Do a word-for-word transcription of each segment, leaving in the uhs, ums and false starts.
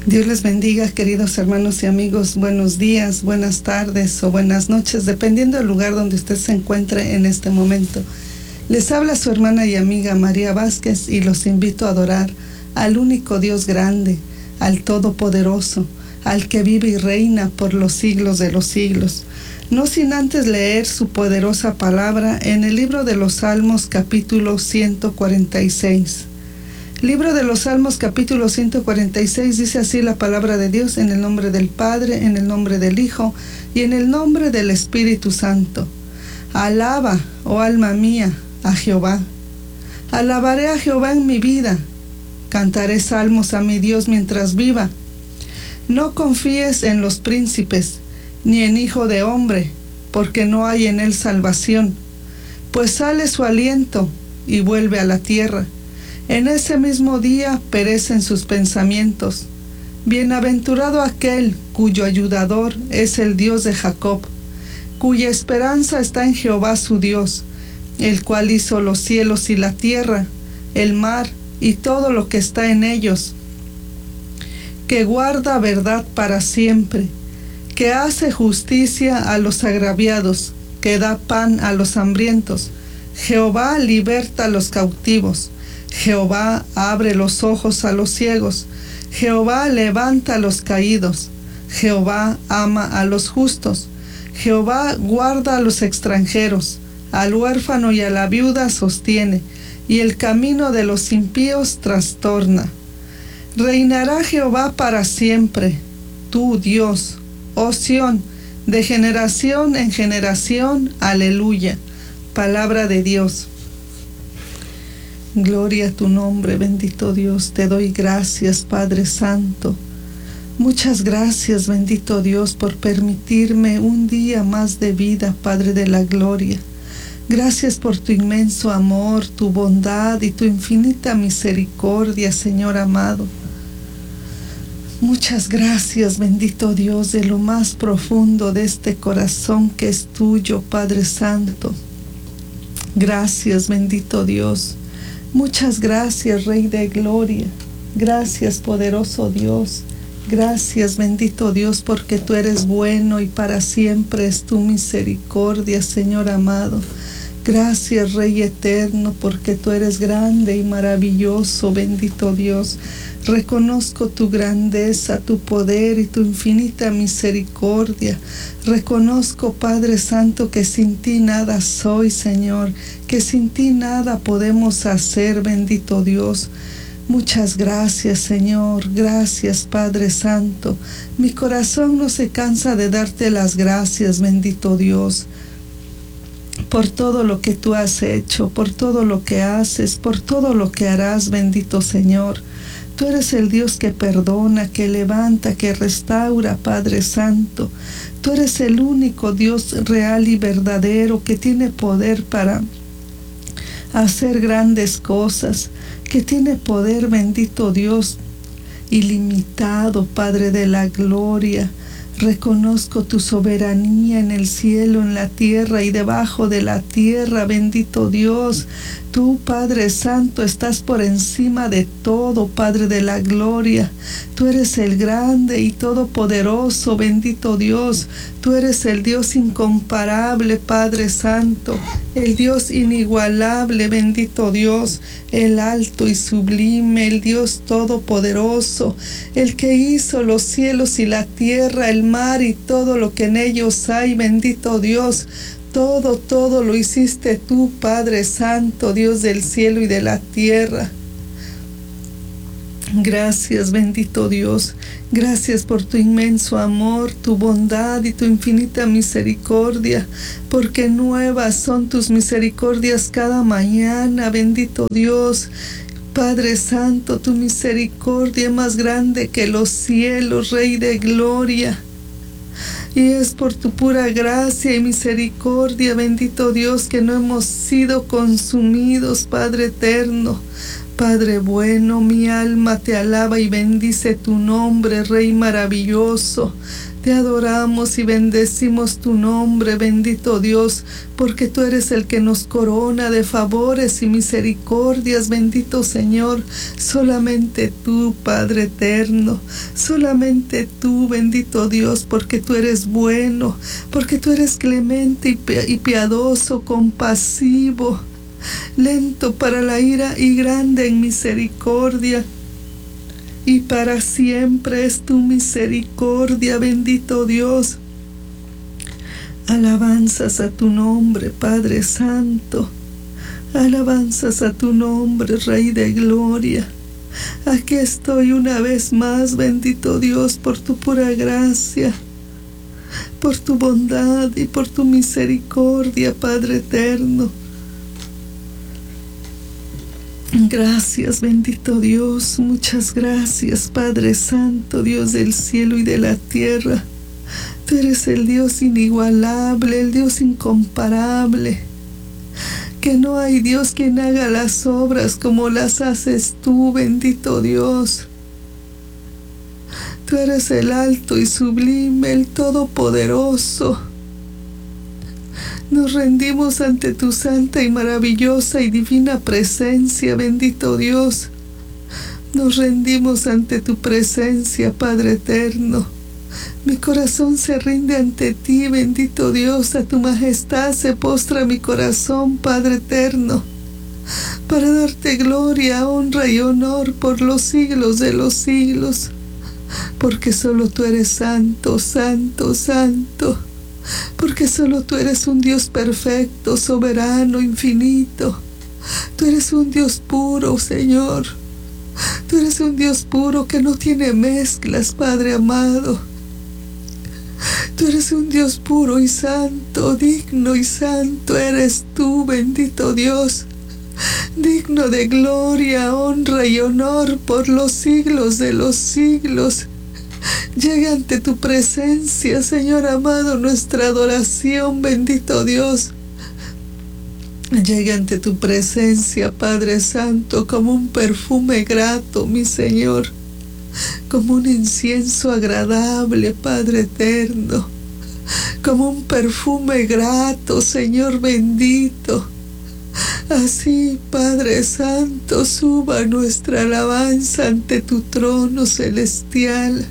Dios les bendiga, queridos hermanos y amigos. Buenos días, buenas tardes o buenas noches, dependiendo del lugar donde usted se encuentre en este momento. Les habla su hermana y amiga María Vázquez y los invito a adorar al único Dios grande, al Todopoderoso, al que vive y reina por los siglos de los siglos. No sin antes leer su poderosa palabra en el libro de los Salmos, capítulo ciento cuarenta y seis. Libro de los Salmos, capítulo ciento cuarenta y seis, dice así la palabra de Dios: en el nombre del Padre, en el nombre del Hijo y en el nombre del Espíritu Santo. Alaba, oh alma mía, a Jehová. Alabaré a Jehová en mi vida. Cantaré salmos a mi Dios mientras viva. No confíes en los príncipes, ni en hijo de hombre, porque no hay en él salvación. Pues sale su aliento y vuelve a la tierra. En ese mismo día perecen sus pensamientos. Bienaventurado aquel cuyo ayudador es el Dios de Jacob, cuya esperanza está en Jehová su Dios, el cual hizo los cielos y la tierra, el mar y todo lo que está en ellos, que guarda verdad para siempre, que hace justicia a los agraviados, que da pan a los hambrientos. Jehová liberta a los cautivos. Jehová abre los ojos a los ciegos. Jehová levanta a los caídos. Jehová ama a los justos. Jehová guarda a los extranjeros. Al huérfano y a la viuda sostiene, y el camino de los impíos trastorna. Reinará Jehová para siempre, tú Dios, oh Sión, de generación en generación. Aleluya. Palabra de Dios. Gloria a tu nombre, bendito Dios. Te doy gracias, Padre Santo. Muchas gracias, bendito Dios, por permitirme un día más de vida, Padre de la gloria. Gracias por tu inmenso amor, tu bondad y tu infinita misericordia, Señor amado. Muchas gracias, bendito Dios, de lo más profundo de este corazón que es tuyo, Padre Santo. Gracias, bendito Dios. Muchas gracias, Rey de Gloria. Gracias, poderoso Dios. Gracias, bendito Dios, porque tú eres bueno y para siempre es tu misericordia, Señor amado. Gracias, Rey eterno, porque tú eres grande y maravilloso, bendito Dios. Reconozco tu grandeza, tu poder y tu infinita misericordia. Reconozco, Padre Santo, que sin ti nada soy, Señor, que sin ti nada podemos hacer, bendito Dios. Muchas gracias, Señor. Gracias, Padre Santo. Mi corazón no se cansa de darte las gracias, bendito Dios, por todo lo que tú has hecho, por todo lo que haces, por todo lo que harás, bendito Señor. Tú eres el Dios que perdona, que levanta, que restaura, Padre Santo. Tú eres el único Dios real y verdadero que tiene poder para hacer grandes cosas, que tiene poder, bendito Dios, ilimitado, Padre de la gloria. Reconozco tu soberanía en el cielo, en la tierra y debajo de la tierra, bendito Dios. Tú, Padre Santo, estás por encima de todo, Padre de la gloria. Tú eres el grande y todopoderoso, bendito Dios. Tú eres el Dios incomparable, Padre Santo, el Dios inigualable, bendito Dios, el alto y sublime, el Dios todopoderoso, el que hizo los cielos y la tierra, el mar y todo lo que en ellos hay, bendito Dios. Todo, todo lo hiciste tú, Padre Santo, Dios del cielo y de la tierra. Gracias, bendito Dios. Gracias por tu inmenso amor, tu bondad y tu infinita misericordia, porque nuevas son tus misericordias cada mañana, bendito Dios. Padre Santo, tu misericordia es más grande que los cielos, Rey de gloria. Y es por tu pura gracia y misericordia, bendito Dios, que no hemos sido consumidos, Padre eterno. Padre bueno, mi alma te alaba y bendice tu nombre, Rey maravilloso. Te adoramos y bendecimos tu nombre, bendito Dios, porque tú eres el que nos corona de favores y misericordias, bendito Señor. Solamente tú, Padre eterno, solamente tú, bendito Dios, porque tú eres bueno, porque tú eres clemente y piadoso, compasivo, lento para la ira y grande en misericordia. Y para siempre es tu misericordia, bendito Dios. Alabanzas a tu nombre, Padre Santo. Alabanzas a tu nombre, Rey de Gloria. Aquí estoy una vez más, bendito Dios, por tu pura gracia, por tu bondad y por tu misericordia, Padre eterno. Gracias, bendito Dios, muchas gracias, Padre Santo, Dios del cielo y de la tierra. Tú eres el Dios inigualable, el Dios incomparable, que no hay Dios quien haga las obras como las haces tú, bendito Dios. Tú eres el alto y sublime, el todopoderoso. Nos rendimos ante tu santa y maravillosa y divina presencia, bendito Dios. Nos rendimos ante tu presencia, Padre eterno. Mi corazón se rinde ante ti, bendito Dios. A tu majestad se postra mi corazón, Padre eterno, para darte gloria, honra y honor por los siglos de los siglos. Porque solo tú eres santo, santo, santo. Porque solo tú eres un Dios perfecto, soberano, infinito. Tú eres un Dios puro, Señor. Tú eres un Dios puro que no tiene mezclas, Padre amado. Tú eres un Dios puro y santo, digno y santo eres tú, bendito Dios. Digno de gloria, honra y honor por los siglos de los siglos. Llega ante tu presencia, Señor amado, nuestra adoración, bendito Dios. Llega ante tu presencia, Padre Santo, como un perfume grato, mi Señor, como un incienso agradable, Padre eterno, como un perfume grato, Señor bendito. Así, Padre Santo, suba nuestra alabanza ante tu trono celestial.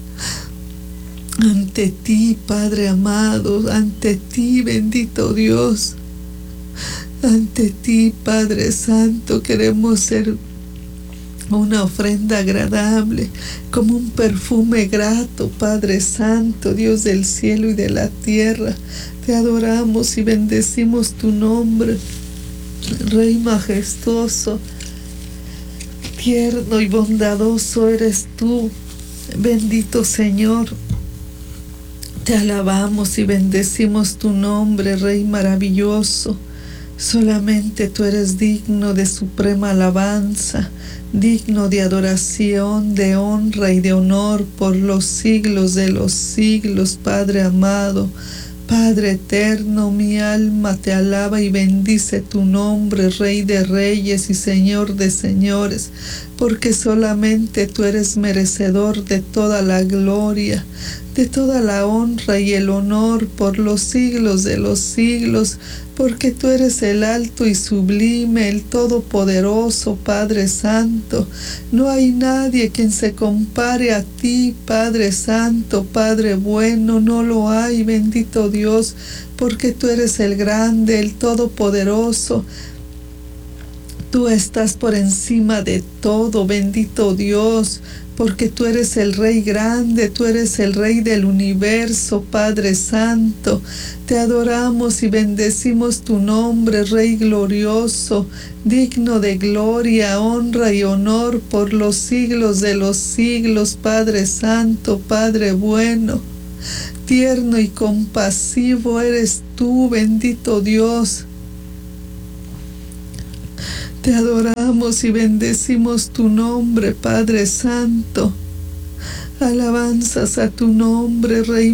Ante ti, Padre amado, ante ti, bendito Dios, ante ti, Padre Santo, queremos ser una ofrenda agradable, como un perfume grato, Padre Santo, Dios del cielo y de la tierra. Te adoramos y bendecimos tu nombre, Rey majestuoso, tierno y bondadoso eres tú, bendito Señor. Te alabamos y bendecimos tu nombre, Rey maravilloso. Solamente tú eres digno de suprema alabanza, digno de adoración, de honra y de honor por los siglos de los siglos, Padre amado. Padre eterno, mi alma te alaba y bendice tu nombre, Rey de reyes y Señor de señores, porque solamente tú eres merecedor de toda la gloria, de toda la honra y el honor por los siglos de los siglos, porque tú eres el alto y sublime, el todopoderoso, Padre Santo. No hay nadie quien se compare a ti, Padre Santo, Padre bueno, no lo hay, bendito Dios, porque tú eres el grande, el todopoderoso. Tú estás por encima de todo, bendito Dios, porque tú eres el Rey grande, tú eres el Rey del universo, Padre Santo. Te adoramos y bendecimos tu nombre, Rey glorioso, digno de gloria, honra y honor por los siglos de los siglos, Padre Santo, Padre bueno. Tierno y compasivo eres tú, bendito Dios. Te adoramos y bendecimos tu nombre, Padre Santo. Alabanzas a tu nombre, Rey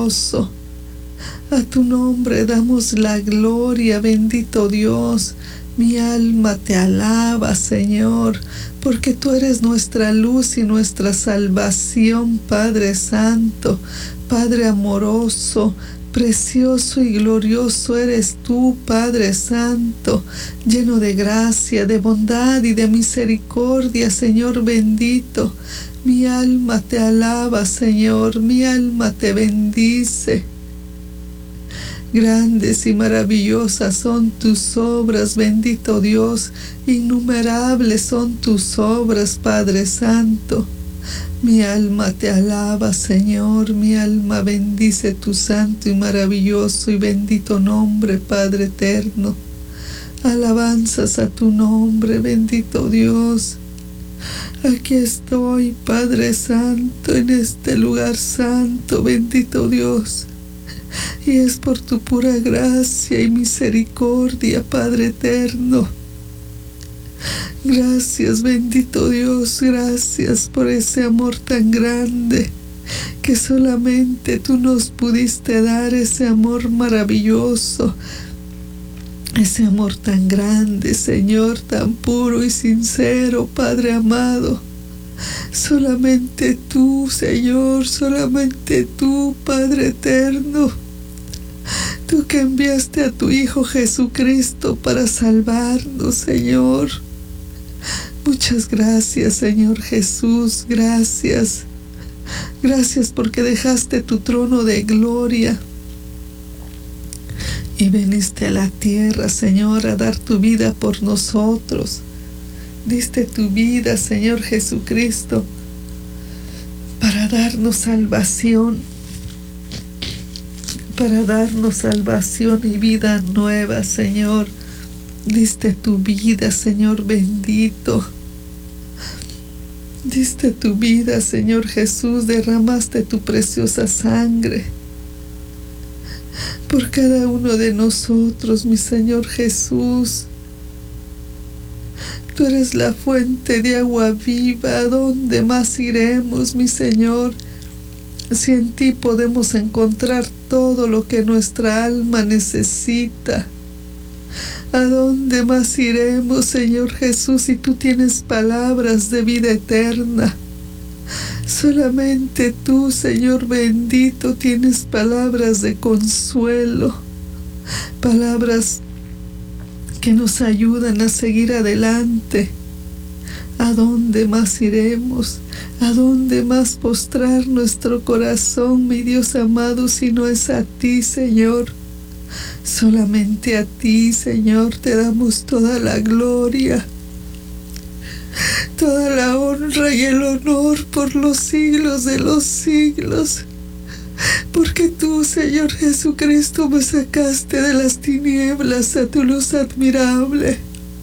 maravilloso. A tu nombre damos la gloria, bendito Dios. Mi alma te alaba, Señor, porque tú eres nuestra luz y nuestra salvación, Padre Santo, Padre amoroso, precioso y glorioso eres tú, Padre Santo, lleno de gracia, de bondad y de misericordia, Señor bendito. Mi alma te alaba, Señor, mi alma te bendice. Grandes y maravillosas son tus obras, bendito Dios, innumerables son tus obras, Padre Santo. Mi alma te alaba, Señor, mi alma bendice tu santo y maravilloso y bendito nombre, Padre eterno. Alabanzas a tu nombre, bendito Dios. Aquí estoy, Padre Santo, en este lugar santo, bendito Dios. Y es por tu pura gracia y misericordia, Padre eterno. Gracias, bendito Dios, gracias por ese amor tan grande que solamente tú nos pudiste dar, ese amor maravilloso, ese amor tan grande, Señor, tan puro y sincero, Padre amado. Solamente tú, Señor, solamente tú, Padre eterno. Tú que enviaste a tu Hijo Jesucristo para salvarnos, Señor. Muchas gracias, Señor Jesús, gracias. Gracias porque dejaste tu trono de gloria y viniste a la tierra, Señor, a dar tu vida por nosotros. Diste tu vida, Señor Jesucristo, para darnos salvación, para darnos salvación y vida nueva, Señor. Diste tu vida, Señor bendito. Diste tu vida, Señor Jesús, derramaste tu preciosa sangre por cada uno de nosotros, mi Señor Jesús. Tú eres la fuente de agua viva. ¿A dónde más iremos, mi Señor? Si en ti podemos encontrar todo lo que nuestra alma necesita. ¿A dónde más iremos, Señor Jesús, si tú tienes palabras de vida eterna? Solamente tú, Señor bendito, tienes palabras de consuelo, palabras que nos ayudan a seguir adelante. ¿A dónde más iremos? ¿A dónde más postrar nuestro corazón, mi Dios amado, si no es a ti, Señor? Solamente a ti, Señor, te damos toda la gloria, toda la honra y el honor por los siglos de los siglos. Porque tú, Señor Jesucristo, me sacaste de las tinieblas a tu luz admirable.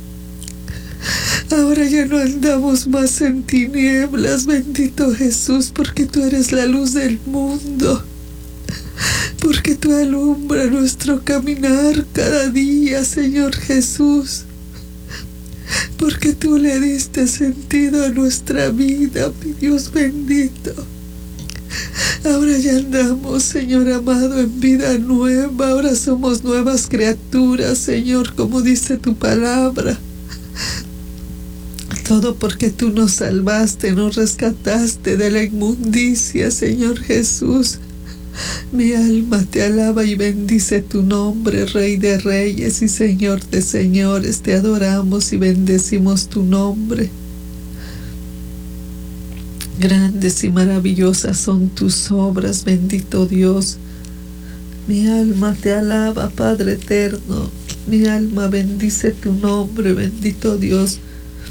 Ahora ya no andamos más en tinieblas, bendito Jesús, porque tú eres la luz del mundo. Porque tú alumbras nuestro caminar cada día, Señor Jesús. Porque tú le diste sentido a nuestra vida, mi Dios bendito. Ahora ya andamos, Señor amado, en vida nueva. Ahora somos nuevas criaturas, Señor, como dice tu palabra. Todo porque tú nos salvaste, nos rescataste de la inmundicia, Señor Jesús. Mi alma te alaba y bendice tu nombre, Rey de Reyes y Señor de Señores. Te adoramos y bendecimos tu nombre. Grandes y maravillosas son tus obras, bendito Dios. Mi alma te alaba, Padre eterno. Mi alma bendice tu nombre, bendito Dios.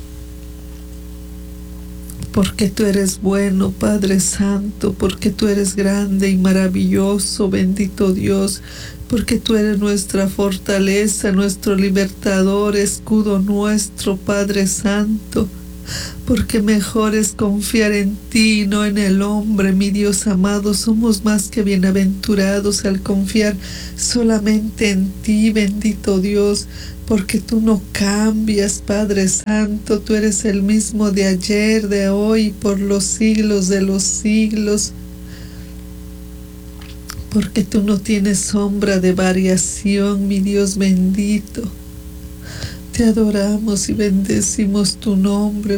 Porque tú eres bueno, Padre Santo, porque tú eres grande y maravilloso, bendito Dios, porque tú eres nuestra fortaleza, nuestro libertador, escudo nuestro, Padre Santo, porque mejor es confiar en ti y no en el hombre, mi Dios amado. Somos más que bienaventurados al confiar solamente en ti, bendito Dios, porque tú no cambias, Padre Santo. Tú eres el mismo de ayer, de hoy, por los siglos de los siglos. Porque tú no tienes sombra de variación, mi Dios bendito. Te adoramos y bendecimos tu nombre,